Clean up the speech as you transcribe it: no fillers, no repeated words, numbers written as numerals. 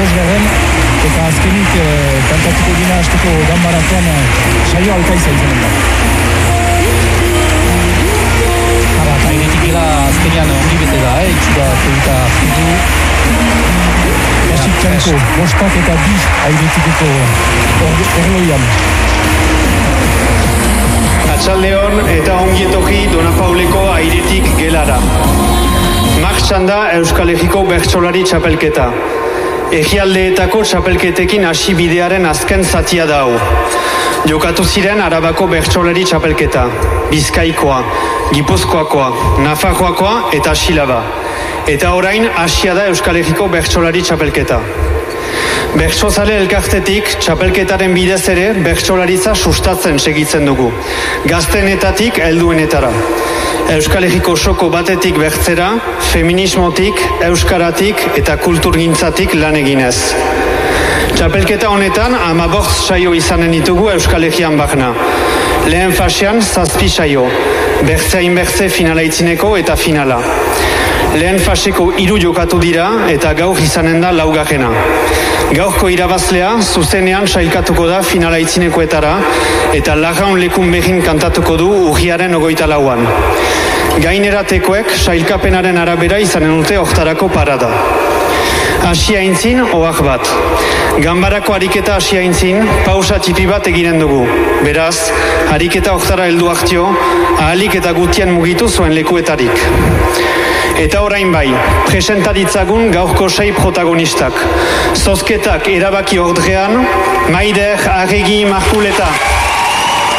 bosgarren, eta azkenik kantatuko dina hasteko ganbarakoan saio alkaiza izanen da. Eta iretik gela azkenean ongi bete da, itxura eta fidu. Esik txanko, bostak eta bi airetikeko orloian. Atxaldeon eta ongi etorri Dona Pauleko airetik gelara. Martxan da Euskal Herriko bertsolari txapelketa. Egialdeetako txapelketekin hasi bidearen azken zatia da hau. Jokatu ziren Arabako bertsolari txapelketa, Bizkaikoa, Gipuzkoakoa, Nafarroakoa eta Silaba. Eta orain hasia da Euskal Herriko bertsolari txapelketa. Bertsozale elkartetik txapelketaren bidez ere bertsolaritza sustatzen segitzen dugu. Gaztenetatik helduenetara. Euskal Herriko soko batetik bertzera, feminismotik, euskaratik eta kulturgintzatik lan eginez. Txapelketa honetan 15 saio izanen ditugu Euskal Herrian barna. Lehen fasean 7 saio, bertzeain bertze finala itzineko eta finala. Lehen faseko 3 jokatu dira eta gaur izanen da 4. Gaurko irabazlea zuzenean sailkatuko da finala itzinekoetara eta Larraun lekun behin kantatuko du urriaren 24an. Gaineratekoek sailkapenaren arabera izanen dute hortarako parada. Asia aintzin, oak bat. Ganbarako ariketa asia aintzin, pausa tipi bat eginen dugu. Beraz, ariketa hortara heldu hartio, ahalik eta gutien mugitu zuen lekuetarik. Eta orain bai, presentaditzagun gaurko 6 protagonistak. Zozketak erabaki ordrean, Maider, Arregi, Markuleta.